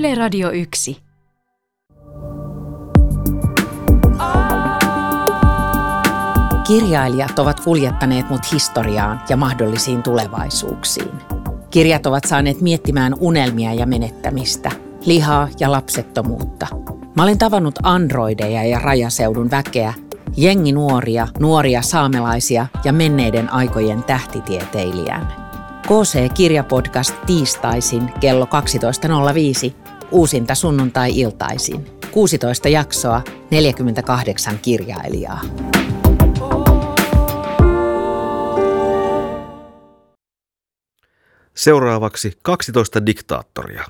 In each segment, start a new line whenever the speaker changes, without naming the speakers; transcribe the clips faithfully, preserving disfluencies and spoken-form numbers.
Yle Radio yksi.
Kirjailijat ovat kuljettaneet mut historiaan ja mahdollisiin tulevaisuuksiin. Kirjat ovat saaneet miettimään unelmia ja menettämistä, lihaa ja lapsettomuutta. Mä olen tavannut androideja ja rajaseudun väkeä, jengi nuoria, nuoria saamelaisia ja menneiden aikojen tähtitieteilijän. K C-kirjapodcast tiistaisin kello kaksitoista nolla viisi, uusinta sunnuntai-iltaisin. kuusitoista jaksoa, neljäkymmentäkahdeksan kirjailijaa.
Seuraavaksi kaksitoista diktaattoria.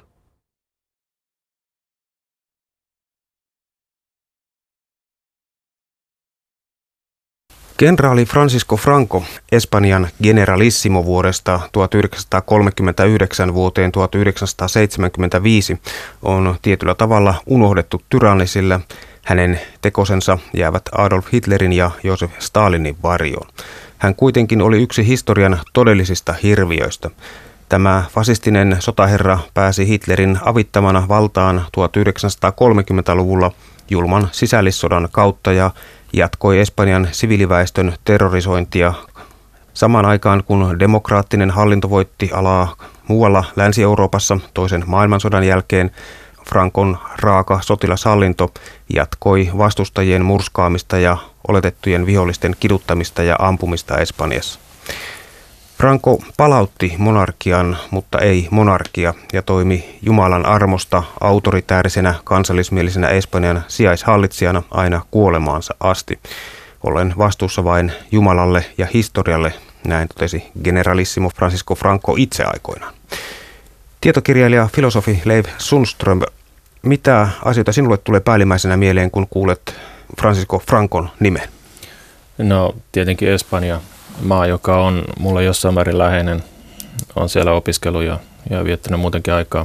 Kenraali Francisco Franco, Espanjan generalissimo vuodesta tuhatyhdeksänsataakolmekymmentäyhdeksän vuoteen tuhatyhdeksänsataaseitsemänkymmentäviisi, on tietyllä tavalla unohdettu tyranni, sillä hänen tekosensa jäävät Adolf Hitlerin ja Josef Stalinin varjoon. Hän kuitenkin oli yksi historian todellisista hirviöistä. Tämä fasistinen sotaherra pääsi Hitlerin avittamana valtaan tuhatyhdeksänsataakolmekymmentäluvulla julman sisällissodan kautta ja jatkoi Espanjan siviiliväestön terrorisointia samaan aikaan, kun demokraattinen hallinto voitti alaa muualla Länsi-Euroopassa toisen maailmansodan jälkeen. Francon raaka sotilashallinto jatkoi vastustajien murskaamista ja oletettujen vihollisten kiduttamista ja ampumista Espanjassa. Franco palautti monarkian, mutta ei monarkia, ja toimi Jumalan armosta autoritäärisenä kansallismielisenä Espanjan sijaishallitsijana aina kuolemaansa asti. Ollen vastuussa vain Jumalalle ja historialle, näin totesi generalissimo Francisco Franco itse aikoinaan. Tietokirjailija, filosofi Leif Sundström, mitä asioita sinulle tulee päällimmäisenä mieleen, kun kuulet Francisco Francon nimen?
No tietenkin Espanja. Maa, joka on mulle jossain määrin läheinen, on siellä opiskellut ja, ja viettänyt muutenkin aikaa.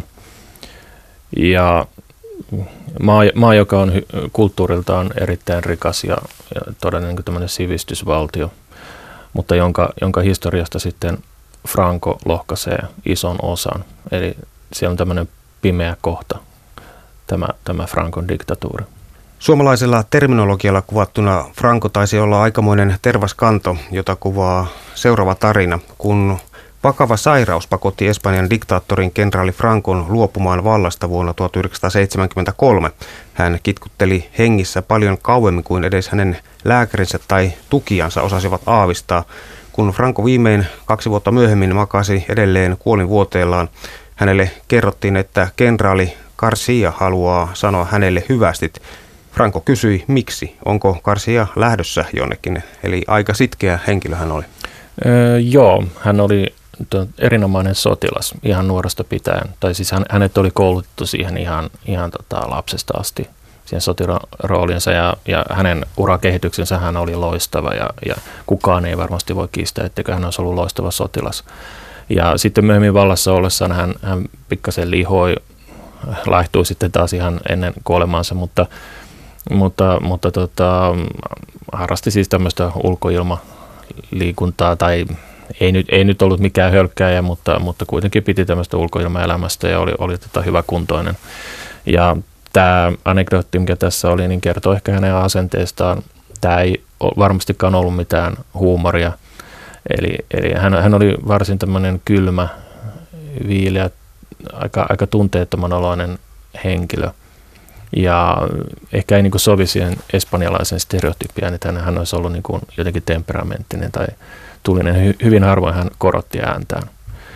Ja maa, maa joka on hy- kulttuuriltaan erittäin rikas ja, ja todella niin tämmöinen sivistysvaltio, mutta jonka, jonka historiasta sitten Franco lohkaisee ison osan. Eli siellä on tämmöinen pimeä kohta, tämä, tämä Francon diktatuuri.
Suomalaisella terminologialla kuvattuna Franco taisi olla aikamoinen tervaskanto, jota kuvaa seuraava tarina. Kun vakava sairaus pakotti Espanjan diktaattorin kenraali Francon luopumaan vallasta vuonna tuhatyhdeksänsataaseitsemänkymmentäkolme, hän kitkutteli hengissä paljon kauemmin kuin edes hänen lääkärinsä tai tukijansa osasivat aavistaa. Kun Franco viimein kaksi vuotta myöhemmin makasi edelleen kuolinvuoteellaan, hänelle kerrottiin, että kenraali Garcia haluaa sanoa hänelle hyvästit. Franco kysyi, miksi? Onko Garcia lähdössä jonnekin? Eli aika sitkeä henkilö hän oli.
Öö, joo, hän oli erinomainen sotilas ihan nuoresta pitäen. Tai siis hän, hänet oli koulutettu siihen ihan, ihan tota, lapsesta asti, siihen sotiroolinsa. Ja, ja hänen urakehityksensä hän oli loistava ja, ja kukaan ei varmasti voi kiistää, etteikö hän olisi ollut loistava sotilas. Ja sitten myöhemmin vallassa ollessaan hän, hän pikkasen lihoi, laihtui sitten taas ihan ennen kuolemaansa, mutta Mutta, mutta tota, harrasti siis tämmöistä ulkoilmaliikuntaa, tai ei nyt, ei nyt ollut mikään hölkkääjä, mutta, mutta kuitenkin piti tämmöistä ulkoilmaelämästä ja oli, oli tota hyvä kuntoinen. Ja tämä anekdootti, mikä tässä oli, niin kertoo ehkä hänen asenteestaan. Tämä ei varmastikaan ollut mitään huumoria. Eli, eli hän, hän oli varsin tämmöinen kylmä, viileä, aika, aika tunteettoman oloinen henkilö. Ja ehkä ei niin kuin sovi siihen espanjalaisen stereotypiaan, että hän olisi ollut niin kuin jotenkin temperamenttinen tai tulinen. Hyvin harvoin hän korotti ääntään.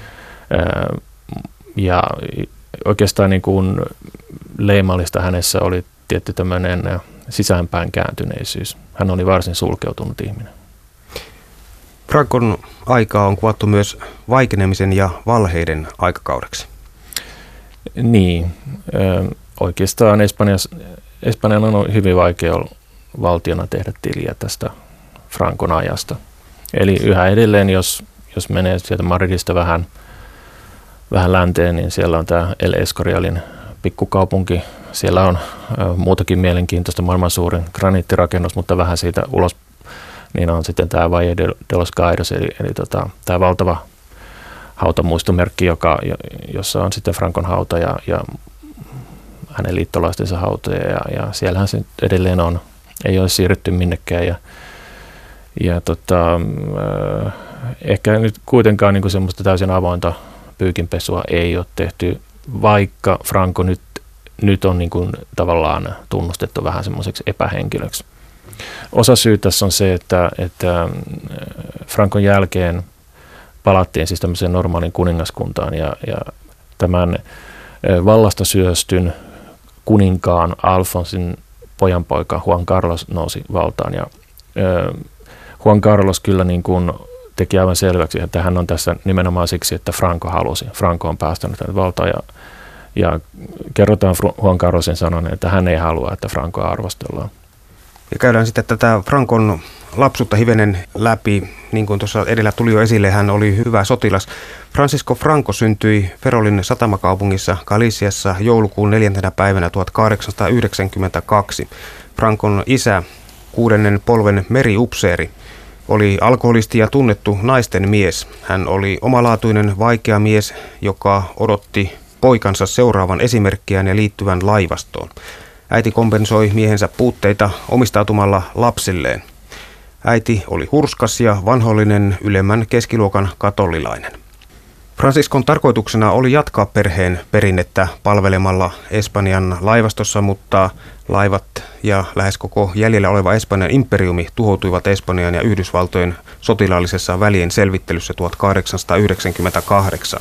Ja oikeastaan niin kuin leimallista hänessä oli tietty tämmöinen sisäänpäin kääntyneisyys. Hän oli varsin sulkeutunut ihminen.
Francon aikaa on kuvattu myös vaikenemisen ja valheiden aikakaudeksi.
Niin. Oikeastaan Espanjan on hyvin vaikea valtiona tehdä tiliä tästä Francon ajasta. Eli yhä edelleen, jos, jos menee sieltä Madridista vähän, vähän länteen, niin siellä on tämä El Escorialin pikkukaupunki. Siellä on ä, muutakin mielenkiintoista, maailman suurin graniittirakennus, mutta vähän siitä ulos niin on sitten tämä Valle de los Caídos, eli, eli tota, tämä valtava hautamuistomerkki, joka, jossa on sitten Francon hauta ja, ja hänen liittolaistensa hautoja ja, ja siellähän se edelleen on. Ei ole siirrytty minnekään ja, ja tota, äh, ehkä nyt kuitenkaan niin kuin semmoista täysin avointa pyykinpesua ei ole tehty, vaikka Franco nyt, nyt on niin kuin tavallaan tunnustettu vähän semmoiseksi epähenkilöksi. Osa syy tässä on se, että, että Francon jälkeen palattiin siis tämmöiseen normaalin kuningaskuntaan ja, ja tämän vallasta syöstyn kuninkaan Alfonsin pojanpoika Juan Carlos nousi valtaan ja Juan Carlos kyllä niin kuin teki aivan selväksi, että hän on tässä nimenomaan siksi, että Franco halusi. Franco on päästänyt hänet valtaan ja, ja kerrotaan Juan Carlosin sanan, että hän ei halua, että Francoa arvostellaan.
Ja käydään sitten tätä Francon lapsuutta hivenen läpi. Niin kuin tuossa edellä tuli jo esille, hän oli hyvä sotilas. Francisco Franco syntyi Ferolin satamakaupungissa Galiciassa joulukuun neljäntenä päivänä tuhatkahdeksansataayhdeksänkymmentäkaksi. Francon isä, kuudennen polven meriupseeri, oli alkoholisti ja tunnettu naisten mies. Hän oli omalaatuinen vaikea mies, joka odotti poikansa seuraavan esimerkkiään ja liittyvän laivastoon. Äiti kompensoi miehensä puutteita omistautumalla lapsilleen. Äiti oli hurskas ja vanhollinen ylemmän keskiluokan katolilainen. Franciscon tarkoituksena oli jatkaa perheen perinnettä palvelemalla Espanjan laivastossa, mutta laivat ja lähes koko jäljellä oleva Espanjan imperiumi tuhoutuivat Espanjan ja Yhdysvaltojen sotilaallisessa välien selvittelyssä tuhatkahdeksansataayhdeksänkymmentäkahdeksan.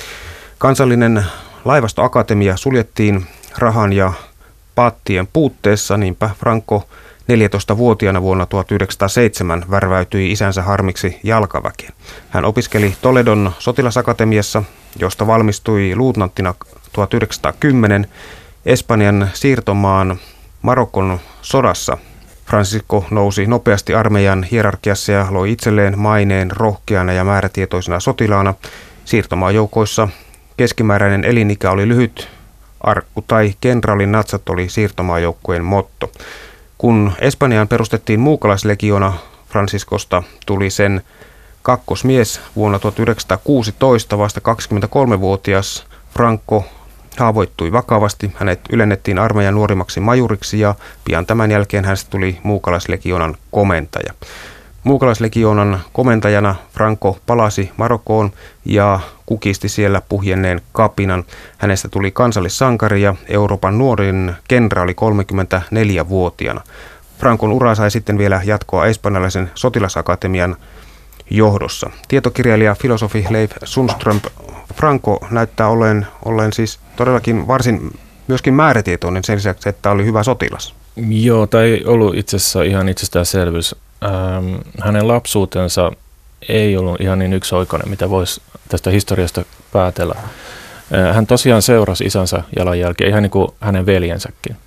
Kansallinen laivastoakatemia suljettiin rahan ja paattien puutteessa, niinpä Franco neljätoistavuotiaana vuonna tuhatyhdeksänsataaseitsemän värväytyi isänsä harmiksi jalkaväkeen. Hän opiskeli Toledon sotilasakatemiassa, josta valmistui luutnanttina tuhatyhdeksänsataakymmenen Espanjan siirtomaan Marokon sodassa. Francisco nousi nopeasti armeijan hierarkiassa ja loi itselleen maineen rohkeana ja määrätietoisena sotilaana. Siirtomaajoukoissa keskimääräinen elinikä oli lyhyt, arkku tai kenraalin natsat oli siirtomaajoukkueen motto. Kun Espanjaan perustettiin muukalaislegiona, Franciscosta tuli sen kakkosmies vuonna tuhatyhdeksänsataakuusitoista, vasta kaksikymmentäkolmevuotias Franco haavoittui vakavasti. Hänet ylennettiin armeijan nuorimmaksi majuriksi ja pian tämän jälkeen hänestä tuli muukalaislegionan komentaja. Muukalaislegionan komentajana Franco palasi Marokkoon ja kukisti siellä puhjenneen kapinan. Hänestä tuli kansallissankari ja Euroopan nuorin kenraali kolmekymmentäneljävuotiaana. Francon ura sai sitten vielä jatkoa espanjalaisen sotilasakatemian johdossa. Tietokirjailija, filosofi Leif Sundström, Franco näyttää olleen, olleen siis todellakin varsin myöskin määrätietoinen sen lisäksi, että oli hyvä sotilas.
Joo, tämä ei ollut itse asiassa ihan itsestäänselvyys. Ähm, hänen lapsuutensa ei ollut ihan niin yksioikoinen, mitä voisi tästä historiasta päätellä. Äh, hän tosiaan seurasi isänsä jalanjälkeen, ihan niin kuin hänen veljensäkin.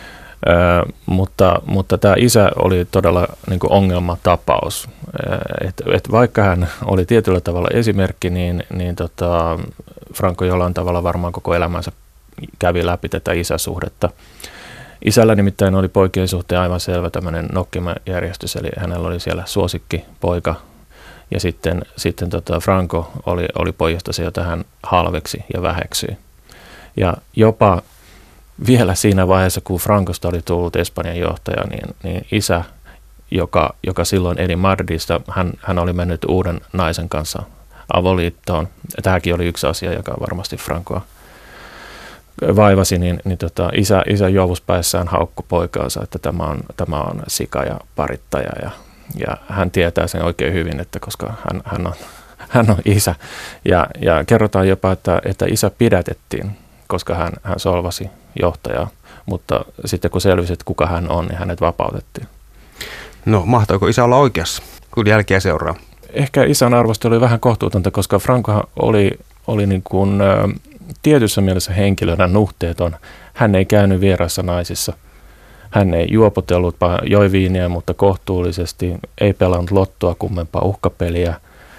Äh, mutta, mutta tämä isä oli todella niin kuin ongelmatapaus. Äh, et, et vaikka hän oli tietyllä tavalla esimerkki, niin, niin tota, Franco jollain tavalla varmaan koko elämänsä kävi läpi tätä isäsuhdetta. Isällä nimittäin oli poikien suhteen aivan selvä tämmöinen nokkimajärjestys, eli hänellä oli siellä suosikkipoika, ja sitten, sitten tota Franco oli, oli pojasta se, jota hän halveksi ja väheksyi. Ja jopa vielä siinä vaiheessa, kun Francosta oli tullut Espanjan johtaja, niin, niin isä, joka, joka silloin eli Madridista, hän, hän oli mennyt uuden naisen kanssa avoliittoon. Tämäkin oli yksi asia, joka varmasti Francoa vaivasi, niin, niin tota, isä, isä juovuspäissään haukkui poikaansa, että tämä on, tämä on sika ja parittaja. Ja, ja hän tietää sen oikein hyvin, että koska hän, hän, on, hän on isä. Ja, ja kerrotaan jopa, että, että isä pidätettiin, koska hän, hän solvasi johtajaa. Mutta sitten kun selvisi, että kuka hän on, niin hänet vapautettiin.
No, mahtoiko isä olla oikeassa, kun jälkiä seuraa?
Ehkä isän arvostelu oli vähän kohtuutonta, koska Franco oli, oli niin kuin tietyssä mielessä henkilönä nuhteeton. Hän ei käynyt vieraissa naisissa. Hän ei juopotellut, joi viiniä, mutta kohtuullisesti. Ei pelannut lottoa kummempaa uhkapeliä.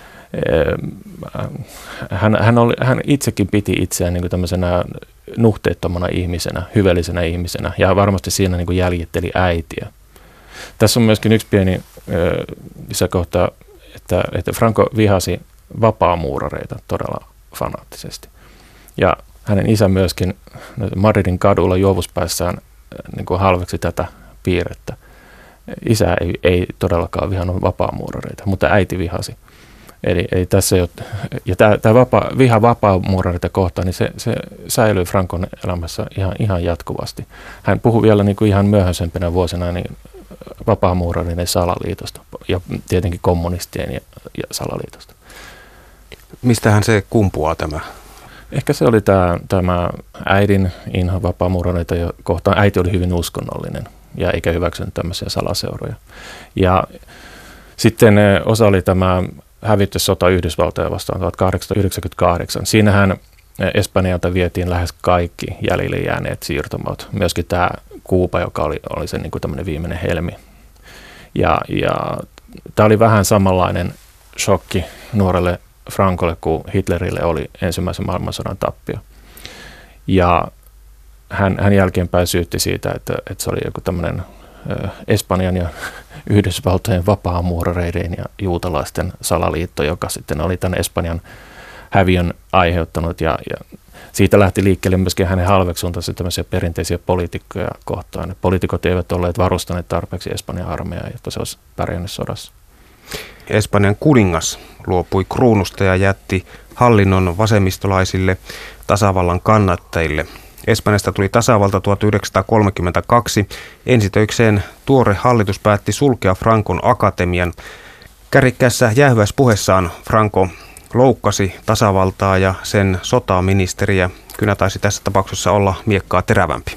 Hän, hän, oli, hän itsekin piti itseään niin kuin tämmöisenä nuhteettomana ihmisenä, hyvällisenä ihmisenä. Ja varmasti siinä niin kuin jäljitteli äitiä. Tässä on myöskin yksi pieni lisäkohta, että, että Franco vihasi vapaamuurareita todella fanaattisesti. Ja hänen isä myöskin Madridin kadulla juovuspäissään niin kuin halveksi tätä piirrettä. Isä ei, ei todellakaan vihannut vapaamuurareita, mutta äiti vihasi. Eli, eli tässä jo, ja tämä, tämä vapaa, viha vapaamuurareita kohtaan, niin se, se säilyy Francon elämässä ihan, ihan jatkuvasti. Hän puhui vielä niin kuin ihan myöhäisempänä vuosina niin vapaamuurareiden salaliitosta ja tietenkin kommunistien ja, ja salaliitosta.
Mistähän se kumpuaa tämä?
Ehkä se oli tämä, tämä äidin inho vapaamuurareita kohtaan. Äiti oli hyvin uskonnollinen ja eikä hyväksynyt tämmöisiä salaseuroja. Ja sitten osa oli tämä hävityssota Yhdysvaltoja vastaan tuhatkahdeksansataayhdeksänkymmentäkahdeksan. Siinähän Espanjalta vietiin lähes kaikki jäljelle jääneet siirtomaat. Myöskin tämä Kuuba, joka oli, oli se niin kuin tämmöinen viimeinen helmi. Ja, ja tämä oli vähän samanlainen shokki nuorelle Francolle kuin Hitlerille oli ensimmäisen maailmansodan tappio. Ja hän, hän jälkeenpäin syytti siitä, että, että se oli joku tämmöinen Espanjan ja Yhdysvaltojen vapaamuurareiden ja juutalaisten salaliitto, joka sitten oli tämän Espanjan häviön aiheuttanut. Ja, ja siitä lähti liikkeelle myöskin hänen halveksuntansa tämmöisiä perinteisiä poliitikkoja kohtaan. Poliitikot eivät olleet varustaneet tarpeeksi Espanjan armeijaa, jotta se olisi pärjännyt sodassa.
Espanjan kuningas luopui kruunusta ja jätti hallinnon vasemmistolaisille tasavallan kannattajille. Espanjasta tuli tasavalta tuhatyhdeksänsataakolmekymmentäkaksi. Ensitöikseen tuore hallitus päätti sulkea Francon akatemian. Kärikkässä jäähyväispuheessaan Franco loukkasi tasavaltaa ja sen sotaministeriä. Kynä taisi tässä tapauksessa olla miekkaa terävämpi.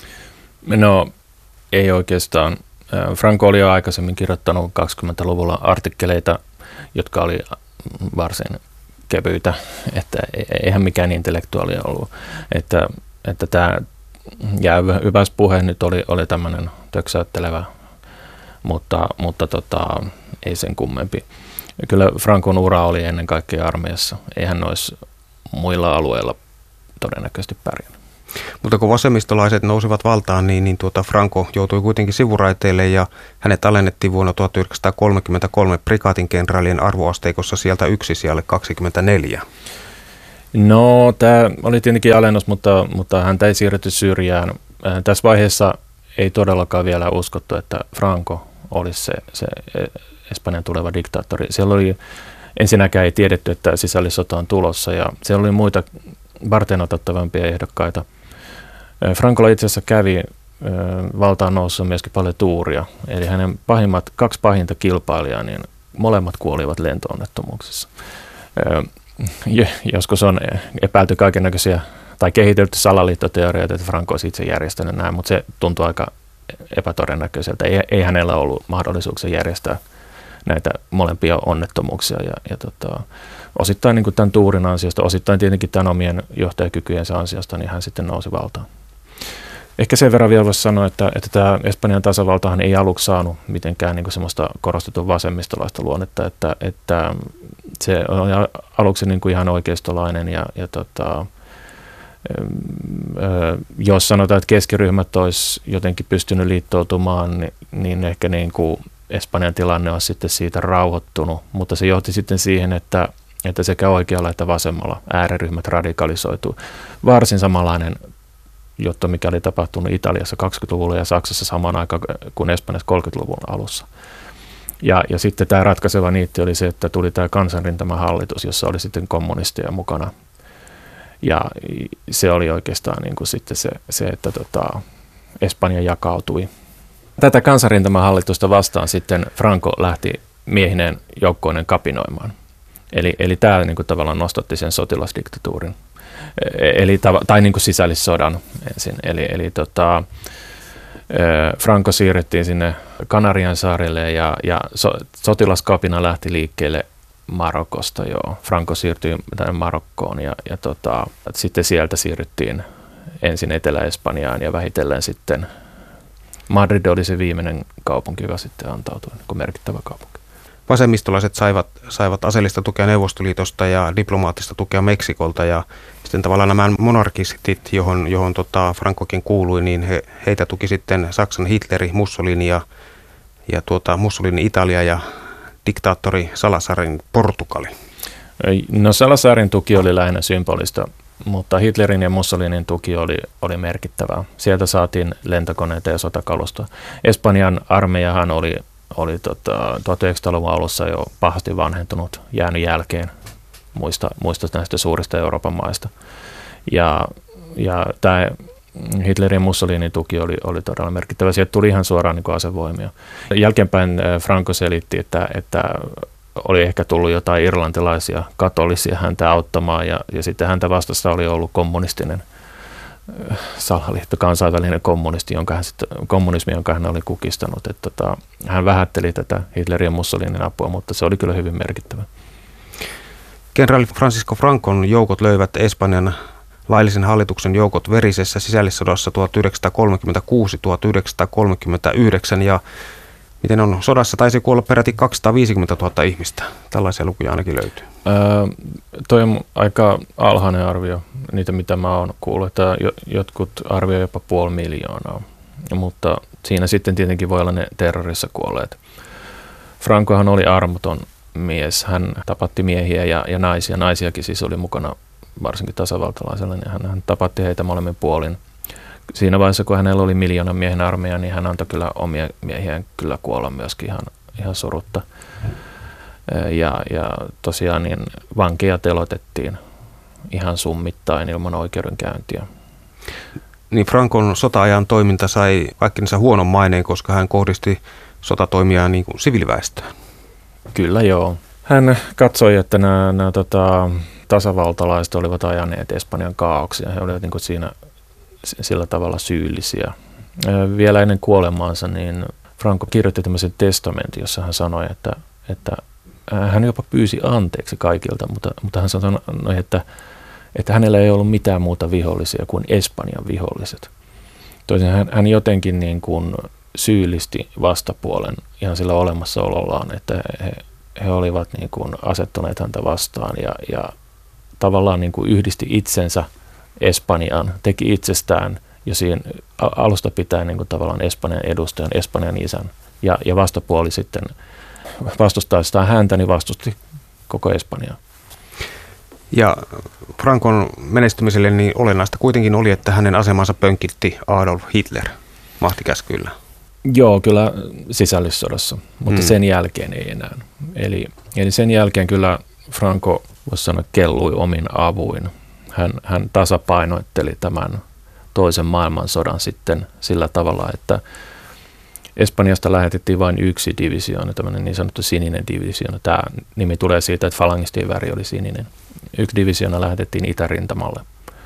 No ei oikeastaan. Franco oli jo aikaisemmin kirjoittanut kaksikymmentäluvulla artikkeleita, jotka oli varsin kevyitä, että eihän mikään intellektuaali ollut. Että, että tämä jäähyväispuhe nyt oli, oli tämmöinen töksäyttelevä, mutta, mutta tota, ei sen kummempi. Kyllä Francon ura oli ennen kaikkea armeijassa. Eihän olisi muilla alueilla todennäköisesti pärjännyt.
Mutta kun vasemmistolaiset nousivat valtaan, niin, niin tuota Franco joutui kuitenkin sivuraiteille ja hänet alennettiin vuonna tuhatyhdeksänsataakolmekymmentäkolme prikaatin kenraalien arvoasteikossa sieltä yksi sijalle kaksikymmentäneljä.
No, tämä oli tietenkin alennus, mutta, mutta häntä ei siirretty syrjään. Äh, tässä vaiheessa ei todellakaan vielä uskottu, että Franco olisi se, se Espanjan tuleva diktaattori. Siellä oli ensinnäkään ei tiedetty, että sisällissota on tulossa ja siellä oli muita varteenotettavampia ehdokkaita. Francolla itse asiassa kävi valtaan nousussa myöskin paljon tuuria, eli hänen pahimmat, kaksi pahinta kilpailijaa, niin molemmat kuolivat lentoonnettomuuksissa. Joskus on epäilty kaikennäköisiä tai kehitelty salaliittoteorioita, että Franco olisi itse järjestänyt näin, mutta se tuntuu aika epätodennäköiseltä. Ei, ei hänellä ollut mahdollisuuksia järjestää näitä molempia onnettomuuksia ja, ja tota, osittain niin kuin tämän tuurin ansiosta, osittain tietenkin tämän omien johtajakykyjensä ansiosta, niin hän sitten nousi valtaan. Ehkä sen verran vielä voisi sanoa, että, että tämä Espanjan tasavaltahan ei aluksi saanut mitenkään niin kuin semmoista korostetun vasemmistolaista luonnetta, että, että se on aluksi niin kuin ihan oikeistolainen ja, ja tota, jos sanotaan, että keskiryhmät olisi jotenkin pystynyt liittoutumaan, niin, niin ehkä niin kuin Espanjan tilanne on sitten siitä rauhoittunut, mutta se johti sitten siihen, että, että sekä oikealla että vasemmalla ääriryhmät radikalisoituu. Varsin samanlainen juttu, mikä oli tapahtunut Italiassa kaksikymmentäluvulla ja Saksassa samaan aikaan kuin Espanjassa kolmekymmentäluvun alussa. Ja, ja sitten tämä ratkaiseva niitti oli se, että tuli tämä kansanrintamahallitus, jossa oli sitten kommunisteja mukana. Ja se oli oikeastaan niin kuin sitten se, se että tota, Espanja jakautui. Tätä kansanrintamahallitusta vastaan sitten Franco lähti miehineen joukkoinen kapinoimaan. Eli, eli tämä niin kuin tavallaan nostatti sen sotilasdiktatuurin, eli, tai niin kuin sisällissodan ensin. Eli, eli tota, Franco siirrettiin sinne Kanarian saarille ja, ja so, sotilaskapina lähti liikkeelle Marokosta. Joo. Franco siirtyi tänne Marokkoon ja, ja tota, sitten sieltä siirryttiin ensin Etelä-Espanjaan ja vähitellen sitten Madrid oli se viimeinen kaupunki, joka sitten antautui niin merkittävä kaupunki.
Vasemmistolaiset saivat, saivat aseellista tukea Neuvostoliitosta ja diplomaattista tukea Meksikolta ja sitten tavallaan nämä monarkistit, johon, johon tota Francokin kuului, niin he, heitä tuki sitten Saksan Hitleri, Mussolini ja, ja tuota Mussolini Italia ja diktaattori Salazarin Portugali.
No Salazarin tuki oli lähinnä symbolista. mutta Hitlerin ja Mussolinin tuki oli, oli merkittävää. Sieltä saatiin lentokoneita ja sotakalustoa. Espanjan armeijahan oli, oli tota, tuhatyhdeksänsataaluvun alussa jo pahasti vanhentunut, jäänyt jälkeen muista, muista näistä suurista Euroopan maista. Ja, ja tämä Hitlerin ja Mussolinin tuki oli, oli todella merkittävä. Sieltä tuli ihan suoraan niin kuin asevoimia. Jälkeenpäin Franco selitti, että, että oli ehkä tullut jotain irlantilaisia katolisia häntä auttamaan, ja, ja sitten häntä vastassa oli ollut kommunistinen salaliitto, kansainvälinen kommunisti, jonka hän sit, kommunismi, jonka hän oli kukistanut. Että, tota, hän vähätteli tätä Hitlerin ja Mussolinin apua, mutta se oli kyllä hyvin merkittävä.
Kenraali Francisco Francon joukot löivät Espanjan laillisen hallituksen joukot verisessä sisällissodassa tuhatyhdeksänsataakolmekymmentäkuusi tuhatyhdeksänsataakolmekymmentäyhdeksän, ja miten on, sodassa taisi kuolla peräti kaksisataaviisikymmentätuhatta ihmistä. Tällaisia lukuja ainakin löytyy.
Öö, toi on aika alhainen arvio, niitä mitä mä oon kuullut, että jotkut arvioi jopa puoli miljoonaa, mutta siinä sitten tietenkin voi olla ne terrorissa kuolleet. Francohan oli armoton mies, hän tapatti miehiä ja, ja naisia, naisiakin siis oli mukana varsinkin tasavaltalaisella, niin hän, hän tapatti heitä molemmin puolin. Siinä vaiheessa, kun hänellä oli miljoonan miehen armeija, niin hän antoi kyllä omia miehiään kyllä kuolla myöskin ihan, ihan surutta. Ja, ja tosiaan niin vankeja telotettiin ihan summittain ilman oikeudenkäyntiä.
Niin Francon sota-ajan toiminta sai kaikkinensa huonon maineen, koska hän kohdisti sotatoimia niin kuin siviiliväestöön.
Kyllä joo. Hän katsoi, että nämä, nämä tota, tasavaltalaiset olivat ajaneet Espanjan kaaoksia. He olivat niin kuin siinä sillä tavalla syyllisiä. Vielä ennen kuolemaansa niin Franco kirjoitti tämmöisen testamentin, jossa hän sanoi, että, että hän jopa pyysi anteeksi kaikilta, mutta, mutta hän sanoi, että, että hänellä ei ollut mitään muuta vihollisia kuin Espanjan viholliset. Toisin hän, hän jotenkin niin kuin syyllisti vastapuolen ihan sillä olemassaolollaan, että he, he olivat niin kuin asettuneet häntä vastaan ja, ja tavallaan niin kuin yhdisti itsensä Espanjaan, teki itsestään jo siinä alusta pitäen niin kuin tavallaan Espanjan edustajan, Espanjan isän. Ja, ja vastapuoli sitten vastustaessaan häntä, niin vastusti koko Espanjaa.
Ja Francon menestymiselle niin olennaista kuitenkin oli, että hänen asemansa pönkitti Adolf Hitler mahtikäskyillä.
Joo, kyllä sisällissodassa, mutta hmm. sen jälkeen ei enää. Eli, eli sen jälkeen kyllä Franco, voisi sanoa, kellui omin avuin. Hän, hän tasapainoitteli tämän toisen maailmansodan sitten sillä tavalla, että Espanjasta lähetettiin vain yksi divisioona, tämmöinen niin sanottu sininen divisioona. Tämä nimi tulee siitä, että falangistien väri oli sininen. Yksi divisioona lähetettiin itärintamalle,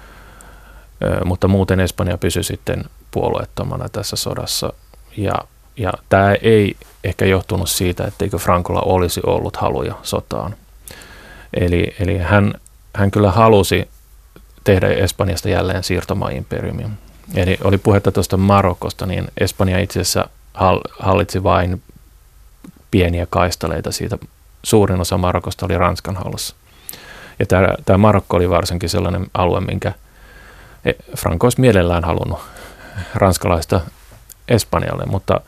Ö, mutta muuten Espanja pysyi sitten puolueettomana tässä sodassa. Ja, ja tämä ei ehkä johtunut siitä, etteikö Francolla olisi ollut haluja sotaan. Eli, eli hän, hän kyllä halusi tehdä Espanjasta jälleen siirtomaa-imperiumia. Eli oli puhetta tuosta Marokosta, niin Espanja itse asiassa hallitsi vain pieniä kaistaleita siitä. Suurin osa Marokosta oli Ranskan hallussa. Ja tämä, tämä Marokko oli varsinkin sellainen alue, minkä Franco olisi mielellään halunnut ranskalaista Espanjalle, mutta,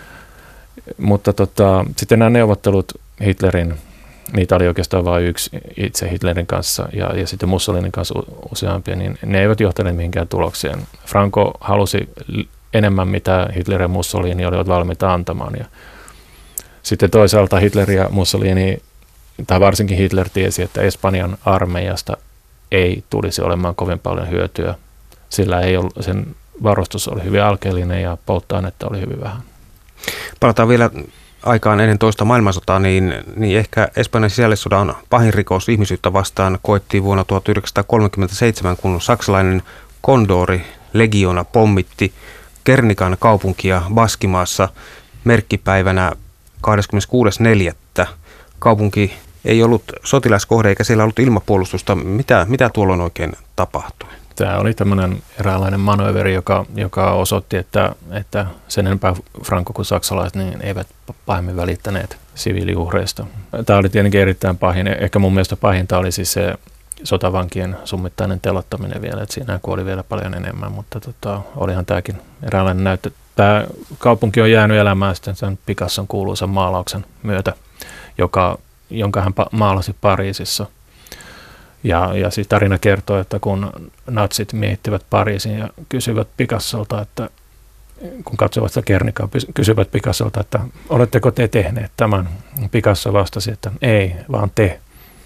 mutta tota, sitten nämä neuvottelut Hitlerin, niitä oli oikeastaan vain yksi itse Hitlerin kanssa ja, ja sitten Mussolinin kanssa useampia, niin ne eivät johtaneet mihinkään tulokseen. Franco halusi enemmän, mitä Hitler ja Mussolini olivat valmiita antamaan. Ja sitten toisaalta Hitler ja Mussolini, tai varsinkin Hitler tiesi, että Espanjan armeijasta ei tulisi olemaan kovin paljon hyötyä, sillä ei ollut, sen varustus oli hyvin alkeellinen ja polttoainetta oli hyvin vähän.
Palataan vielä aikaan ennen toista maailmansotaa, niin, niin ehkä Espanjan sisällissodan pahin rikos ihmisyyttä vastaan koettiin vuonna tuhatyhdeksänsataakolmekymmentäseitsemän, kun saksalainen Kondori legiona pommitti Gernikan kaupunkia Baskimaassa merkkipäivänä kahdeskymmeneskuudes neljättä Kaupunki ei ollut sotilaskohde eikä siellä ollut ilmapuolustusta. Mitä, mitä tuolloin oikein tapahtui?
Tämä oli tämmöinen eräänlainen manööveri, joka, joka osoitti, että, että sen enempää Franco kuin saksalaiset niin eivät pahemmin välittäneet siviiliuhreista. Tämä oli tietenkin erittäin pahin. Ehkä mun mielestä pahinta oli siis se sotavankien summittainen telottaminen vielä, että siinä kuoli vielä paljon enemmän, mutta tota, olihan tämäkin eräänlainen näyttö. Tämä kaupunki on jäänyt elämään sitten sen Picasson kuuluisan maalauksen myötä, joka, jonka hän pa- maalasi Pariisissa. Ja, ja siis tarina kertoo, että kun natsit miehittivät Pariisin ja kysyivät Picassolta, että kun katsovat sitä Guernicaa, kysyivät Picassolta, että oletteko te tehneet tämän? Picasso vastasi, että ei, vaan te.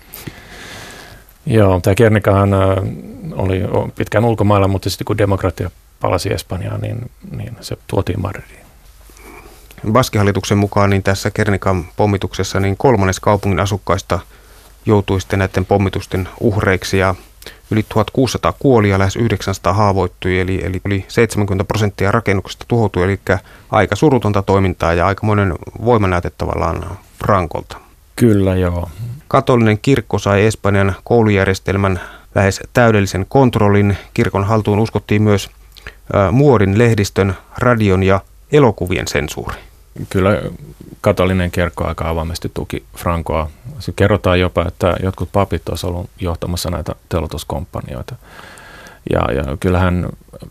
Joo, tämä Guernicahan oli pitkään ulkomailla, mutta sitten kun demokratia palasi Espanjaan, niin, niin se tuotiin Madridiin.
Baskihallituksen mukaan niin tässä Guernican pommituksessa niin kolmannes kaupungin asukkaista joutui sitten näiden pommitusten uhreiksi ja yli tuhatkuusisataa kuoli ja lähes yhdeksänsataa haavoittui, eli, eli yli seitsemänkymmentä prosenttia rakennuksesta tuhoutui, eli aika surutonta toimintaa ja aikamoinen voimanäyte tavallaan Francolta.
Kyllä, joo.
Katolinen kirkko sai Espanjan koulujärjestelmän lähes täydellisen kontrollin. Kirkon haltuun uskottiin myös ä, muodin, lehdistön, radion ja elokuvien sensuuri.
Kyllä katolinen kirkko aika avoimesti tuki Francoa. Se kerrotaan jopa, että jotkut papit olisivat olleet johtamassa näitä teloituskompanioita. Ja, ja kyllähän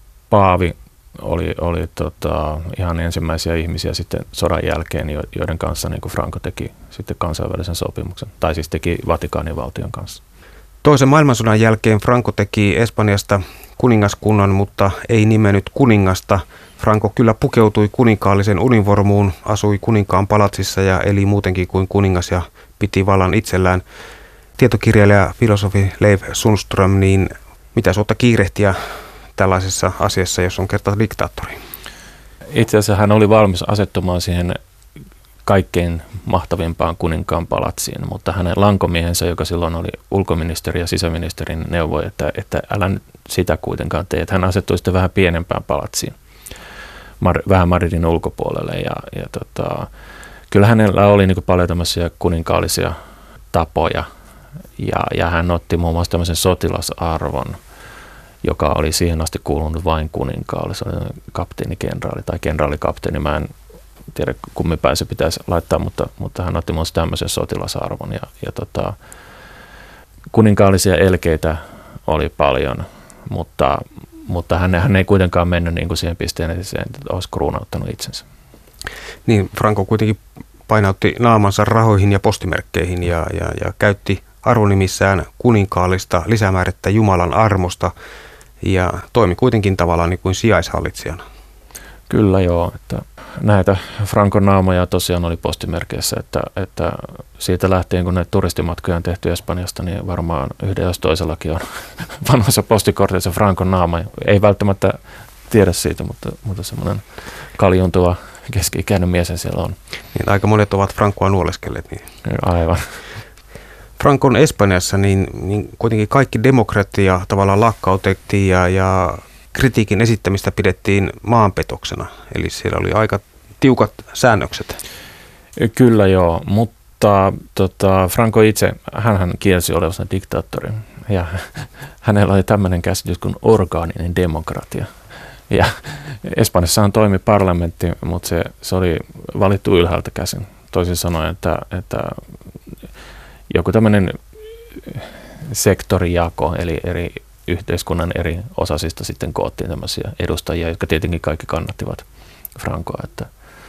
Paavi oli, oli tota, ihan ensimmäisiä ihmisiä sitten sodan jälkeen, joiden kanssa niin kuin Franco teki sitten kansainvälisen sopimuksen, tai siis teki Vatikaanin valtion kanssa.
Toisen maailmansodan jälkeen Franco teki Espanjasta kuningaskunnan, mutta ei nimennyt kuningasta. Franco kyllä pukeutui kuninkaallisen univormuun, asui kuninkaan palatsissa ja eli muutenkin kuin kuningas ja piti vallan itsellään. Tietokirjailija, filosofi Leif Sundström, niin mitä suotta kiirehtiä tällaisessa asiassa, jos on kerta diktaattori?
Itse asiassa hän oli valmis asettumaan siihen kaikkein mahtavimpaan kuninkaan palatsiin, mutta hänen lankomiehensä, joka silloin oli ulkoministeri ja sisäministerin, neuvoi, että, että älä sitä kuitenkaan tee. Hän asettui sitten vähän pienempään palatsiin, Mar- vähän Madridin ulkopuolelle. Ja, ja tota, kyllä hänellä oli niin kuin paljon tämmöisiä kuninkaallisia tapoja, ja, ja hän otti muun muassa tämmöisen sotilasarvon, joka oli siihen asti kuulunut vain kuninkaalle. Se oli kapteeni-kenraali tai kenraalikapteeni. Mä en tiedä, kummin päin se pitäisi laittaa, mutta, mutta hän otti myös tämmöisen sotilasarvon. Ja, ja tota, kuninkaallisia elkeitä oli paljon, mutta, mutta hän, hän ei kuitenkaan mennyt niin kuin siihen pisteen, että olisi kruunauttanut itsensä.
Niin, Franco kuitenkin painautti naamansa rahoihin ja postimerkkeihin ja, ja, ja käytti arvonimissään kuninkaallista lisämäärättä Jumalan armosta ja toimi kuitenkin tavallaan niin kuin sijaishallitsijana.
Kyllä joo, että näitä Francon naamoja tosiaan oli postimerkeissä, että, että siitä lähtien kun näitä turistimatkoja on tehty Espanjasta, niin varmaan yhden jos toisellakin on vanhoissa postikorteissa Francon naama. Ei välttämättä tiedä siitä, mutta, mutta semmoinen kaljuntuva keski-ikäinen mies siellä on.
Niin, aika monet ovat Francoa nuoleskelleet. Niin.
Aivan.
Francon Espanjassa niin, niin kuitenkin kaikki demokratia tavallaan lakkautettiin ja, ja kritiikin esittämistä pidettiin maanpetoksena. Eli siellä oli aika tiukat säännökset.
Kyllä joo, mutta tota, Franco itse, hänhän kielsi olevansa diktaattori. Ja hänellä oli tämmöinen käsitys kuin orgaaninen demokratia. Ja Espanjassahan toimi parlamentti, mutta se, se oli valittu ylhäältä käsin. Toisin sanoen, että, että joku tämmöinen sektorijako, eli eri yhteiskunnan eri osasista sitten koottiin tämmöisiä edustajia, jotka tietenkin kaikki kannattivat Francoa. Että,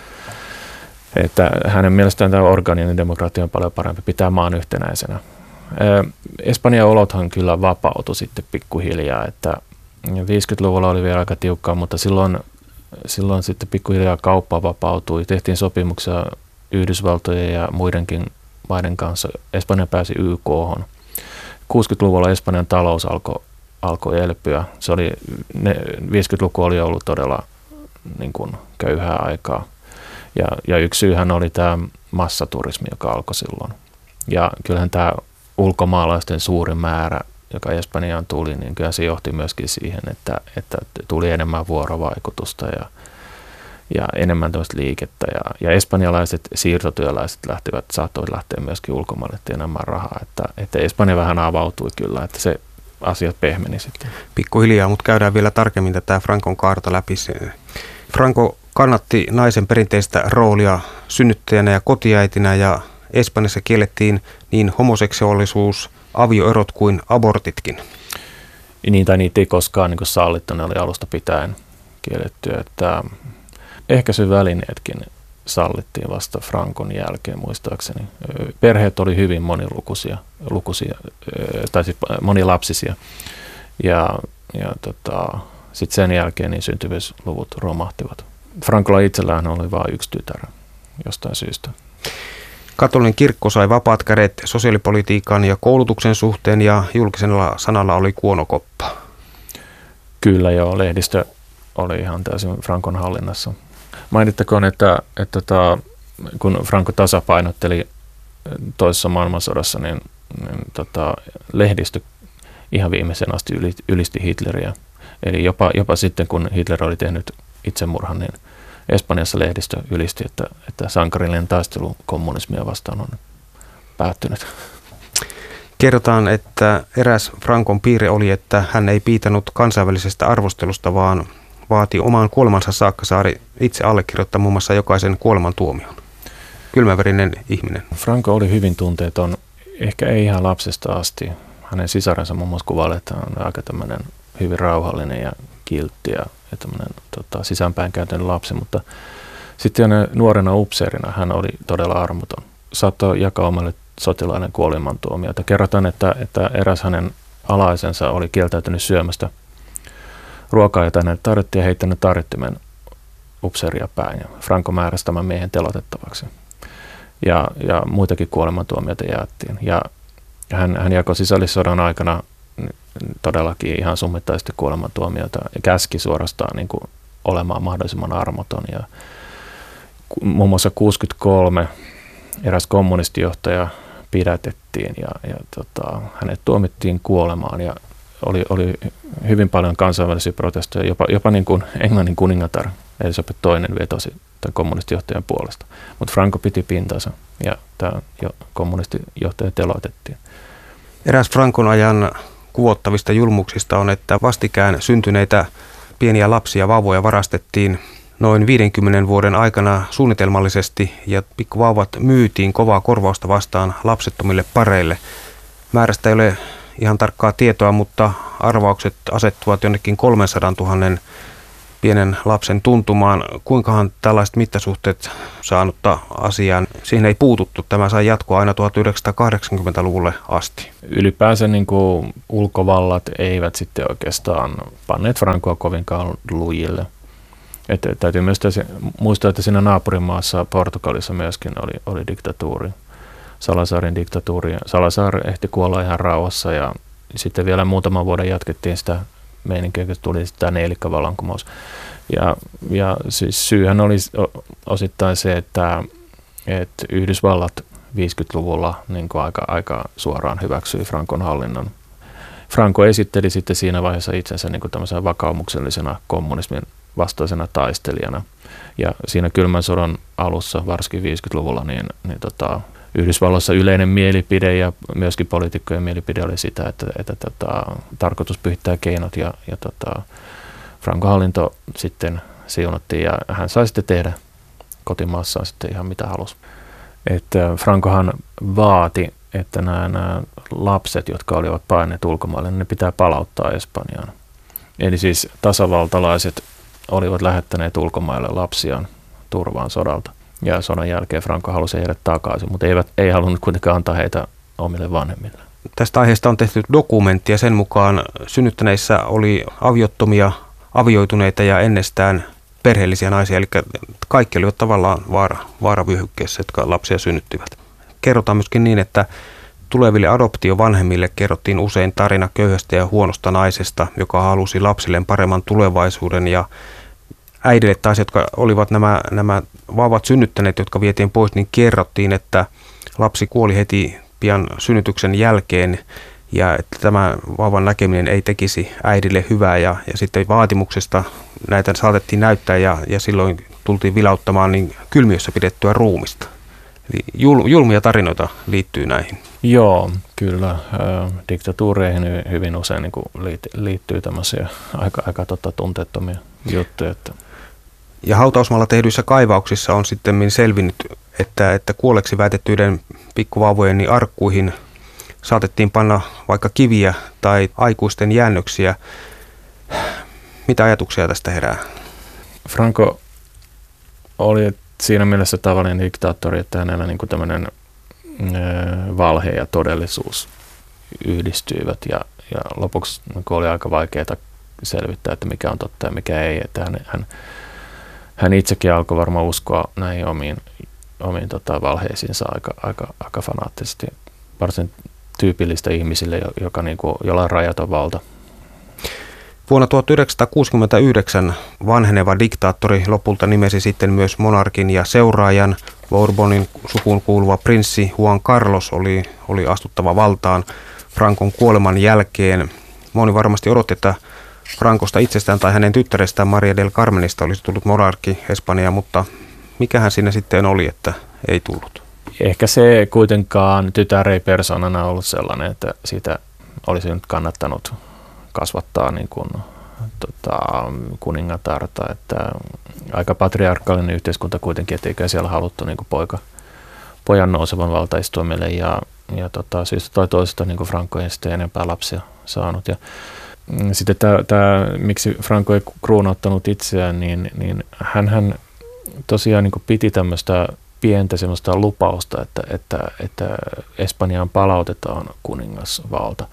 että hänen mielestään tämä orgaaninen demokratia on paljon parempi, pitää maan yhtenäisenä. Espanjan olothan kyllä vapautui sitten pikkuhiljaa, että viisikymmentäluvulla oli vielä aika tiukkaa, mutta silloin, silloin sitten pikkuhiljaa kauppa vapautui, tehtiin sopimuksia Yhdysvaltojen ja muidenkin maiden kanssa. Espanja pääsi Y K:hon. kuusikymmentäluvulla Espanjan talous alkoi alkoi elpyä. Se oli, ne, viisikymmentäluku oli ollut todella niin kuin köyhää aikaa. Ja, ja yksi syyhän oli tämä massaturismi, joka alkoi silloin. Ja kyllähän tämä ulkomaalaisten suuri määrä, joka Espanjaan tuli, niin kyllä se johti myöskin siihen, että, että tuli enemmän vuorovaikutusta ja, ja enemmän tämmöistä liikettä. Ja, ja espanjalaiset siirtotyöläiset lähtivät, saattoi lähteä myöskin ulkomaille enemmän rahaa. Että, että Espanja vähän avautui kyllä, että se asiat pehmeni sitten.
Pikkuhiljaa, mutta käydään vielä tarkemmin tätä Francon kaarta läpi. Franco kannatti naisen perinteistä roolia synnyttäjänä ja kotiäitinä ja Espanjassa kiellettiin niin homoseksuaalisuus, avioerot kuin abortitkin.
Niin, tai niitä ei koskaan niin sallittu, ne oli alusta pitäen kiellettyä. Että ehkäisyvälineetkin sallittiin vasta Francon jälkeen muistaakseni. Perheet oli hyvin monilukuisia, lukuisia, tai siis monilapsisia. Ja, ja tota, sitten sen jälkeen niin syntyvyysluvut romahtivat. Francolla itsellään oli vain yksi tytär jostain syystä.
Katolinen kirkko sai vapaat kädet sosiaalipolitiikan ja koulutuksen suhteen ja julkisella sanalla oli kuonokoppa.
Kyllä joo, lehdistö oli ihan täysin Francon hallinnassa. Mainittakoon, että, että tota, kun Franco tasapainotteli toisessa maailmansodassa, niin, niin tota, lehdistö ihan viimeisen asti ylisti Hitleriä. Eli jopa, jopa sitten, kun Hitler oli tehnyt itsemurhan, niin Espanjassa lehdistö ylisti, että, että sankarillinen taistelu kommunismia vastaan on päättynyt.
Kerrotaan, että eräs Francon piirre oli, että hän ei piitannut kansainvälisestä arvostelusta, vaan vaati omaan kuolemansa saakka saari itse allekirjoittaa muun muassa jokaisen kuolemantuomion. Kylmäverinen ihminen.
Franco oli hyvin tunteeton, ehkä ei ihan lapsesta asti. Hänen sisarensa muun muassa kuvailee, että hän on aika tämmöinen hyvin rauhallinen ja kiltti ja, ja tämmöinen tota, sisäänpäinkäytöinen lapsi, mutta sitten nuorena upseerina hän oli todella armoton. Saattoi jakaa omalle sotilaiden kuolemantuomioita. Kerrotaan, että, että eräs hänen alaisensa oli kieltäytynyt syömästä ruokaa, jota hänelle tarjottiin ja heittänyt tarjottimen upseeria päin. Ja Franco määräsi tämän miehen telotettavaksi. Ja, ja muitakin kuolemantuomioita jaettiin. Ja hän, hän jakoi sisällissodan aikana todellakin ihan summittaisesti kuolemantuomioita ja käski suorastaan niin kuin olemaan mahdollisimman armoton. Ja muun muassa kuusikymmentäkolme eräs kommunistijohtaja pidätettiin ja, ja tota, hänet tuomittiin kuolemaan ja oli, oli hyvin paljon kansainvälisiä protestoja, jopa, jopa niin kuin Englannin kuningatar Elisabeth toinen vetosi tämän kommunistijohtajan puolesta. Mutta Franco piti pintansa ja tämä kommunistijohtaja teloitettiin.
Eräs Francon ajan kuvottavista julmuuksista on, että vastikään syntyneitä pieniä lapsia, vauvoja varastettiin noin viidenkymmenen vuoden aikana suunnitelmallisesti ja pikkuvauvat myytiin kovaa korvausta vastaan lapsettomille pareille. Määrästä ei ole ihan tarkkaa tietoa, mutta arvaukset asettuvat jonnekin kolmesataatuhatta pienen lapsen tuntumaan. Kuinkahan tällaiset mittasuhteet saanutta asiaan? Siihen ei puututtu. Tämä sai jatkoa aina tuhatyhdeksänsataakahdeksankymmentäluvulle asti.
Ylipäänsä niin kuin ulkovallat eivät sitten oikeastaan panneet Francoa kovinkaan lujille. Että täytyy myös muistaa, että siinä naapurimaassa Portugalissa myöskin oli, oli diktatuuri, Salazarin diktatuuri. Salazar ehti kuolla ihan rauhassa ja sitten vielä muutaman vuoden jatkettiin sitä meininkiä, kun tuli tämä neilikkavallankumous. Ja, ja siis syyhän oli osittain se, että, että Yhdysvallat viisikymmentäluvulla niin kuin aika, aika suoraan hyväksyi Francon hallinnon. Franco esitteli sitten siinä vaiheessa itsensä niin kuin tämmöisenä vakaumuksellisena kommunismin vastaisena taistelijana. Ja siinä kylmän sodan alussa, varsinkin viisikymmentäluvulla, niin, niin tota, Yhdysvalloissa yleinen mielipide ja myöskin poliitikkojen mielipide oli sitä, että, että tota, tarkoitus pyhittää keinot ja, ja tota, Francon hallinto sitten siunattiin ja hän sai sitten tehdä kotimaassaan sitten ihan mitä halusi. Että Francohan vaati, että nämä, nämä lapset, jotka olivat paineet ulkomaille, ne pitää palauttaa Espanjaan. Eli siis tasavaltalaiset olivat lähettäneet ulkomaille lapsiaan turvaan sodalta. Ja sodan jälkeen Franco halusi heidät takaisin, mutta eivät, ei halunnut kuitenkaan antaa heitä omille vanhemmille.
Tästä aiheesta on tehty dokumentti ja sen mukaan synnyttäneissä oli aviottomia, avioituneita ja ennestään perheellisiä naisia. Eli kaikki olivat tavallaan vaara, vaaravyöhykkeessä, jotka lapsia synnyttivät. Kerrotaan myöskin niin, että tuleville adoptiovanhemmille kerrottiin usein tarina köyhästä ja huonosta naisesta, joka halusi lapsilleen paremman tulevaisuuden ja äidille taas, jotka olivat nämä, nämä vauvat synnyttäneet, jotka vietiin pois, niin kerrottiin, että lapsi kuoli heti pian synnytyksen jälkeen ja että tämä vauvan näkeminen ei tekisi äidille hyvää ja, ja sitten vaatimuksesta näitä saatettiin näyttää ja, ja silloin tultiin vilauttamaan niin kylmiössä pidettyä ruumista. Eli jul, julmia tarinoita liittyy näihin.
Joo, kyllä. Diktatuureihin hyvin usein niin kuin liittyy tämmöisiä aika, aika tota, tunteettomia juttuja. Että.
Ja hautausmaalla tehdyissä kaivauksissa on sitten selvinnyt, että, että kuolleeksi väitettyiden pikkuvauvojen niin arkkuihin saatettiin panna vaikka kiviä tai aikuisten jäännöksiä. Mitä ajatuksia tästä herää?
Franco oli siinä mielessä tavallinen diktaattori, että hänellä niin kuin tämmöinen valhe ja todellisuus yhdistyivät ja, ja lopuksi oli aika vaikeaa selvittää, että mikä on totta ja mikä ei. Että hän, hän, hän itsekin alkoi varmaan uskoa näihin omiin, omiin tota, valheisiinsa aika, aika, aika fanaattisesti. Varsin tyypillistä ihmisille, joka, niin kuin, jolla on rajaton valta.
Vuonna tuhatyhdeksänsataakuusikymmentäyhdeksän vanheneva diktaattori lopulta nimesi sitten myös monarkin ja seuraajan. Bourbonin sukuun kuuluva prinssi Juan Carlos oli, oli astuttava valtaan Francon kuoleman jälkeen. Moni varmasti odotti, että Francosta itsestään tai hänen tyttärestään Maria del Carmenista olisi tullut monarkki Espanjaan, mutta mikähän siinä sitten oli, että ei tullut?
Ehkä se kuitenkaan tytär ei persoonana ollut sellainen, että siitä olisi nyt kannattanut kasvattaa niin kuin, tota, kuningatarta, että aika patriarkaalinen yhteiskunta kuitenkin, etteikä siellä haluttu niin kuin poika, pojan nousevan valtaistuimelle ja, ja tota, syystä tai toisesta niin kuin Franco ei sitten enempää lapsia saanut. Ja sitten tämä, tämä, miksi Franco ei kruunauttanut itseään, niin, niin hänhän tosiaan niin kuin piti tämmöistä pientä semmoista lupausta, että, että, että Espanjaan palautetaan kuningasvalta.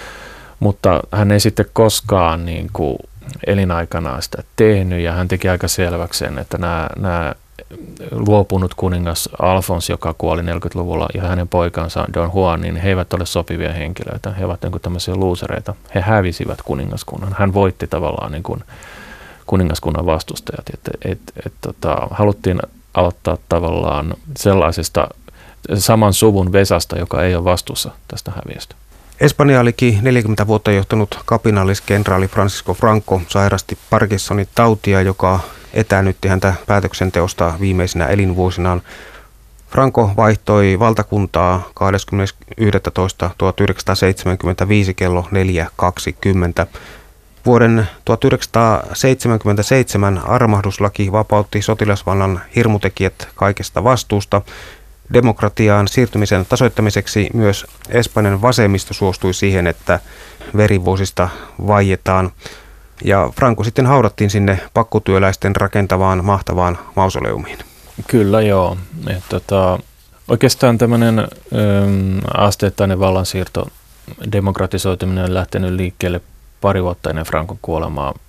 Mutta hän ei sitten koskaan niin kuin elinaikanaan sitä tehnyt ja hän teki aika selväksi sen, että nämä, nämä luopunut kuningas Alfons, joka kuoli neljäkymmentäluvulla ja hänen poikansa Don Juan, niin he eivät ole sopivia henkilöitä. He ovat niin kuin tämmöisiä luusereita. He hävisivät kuningaskunnan. Hän voitti tavallaan niin kuin kuningaskunnan vastustajat. Et, et, et, tota, haluttiin aloittaa tavallaan sellaisesta saman suvun vesasta, joka ei ole vastuussa tästä häviöstä.
Espanja olikin neljäkymmentä vuotta johtanut kapinalliskenraali Francisco Franco sairasti Parkinsonin tautia, joka etäännytti häntä päätöksenteosta viimeisinä elinvuosinaan. Franco vaihtoi valtakuntaa kahdeskymmenes yhdestoista tuhatyhdeksänsataaseitsemänkymmentäviisi kello neljä kaksikymmentä. Vuoden tuhatyhdeksänsataaseitsemänkymmentäseitsemän armahduslaki vapautti sotilasvallan hirmutekijät kaikesta vastuusta. Demokratiaan siirtymisen tasoittamiseksi myös Espanjan vasemmisto suostui siihen, että verivuosista vaietaan. Ja Franco sitten haudattiin sinne pakkotyöläisten rakentavaan mahtavaan mausoleumiin.
Kyllä joo. Et, tota, oikeastaan tämmöinen ö, asteittainen vallansiirto, demokratisoituminen on lähtenyt liikkeelle pari vuotta ennen Francon kuolemaa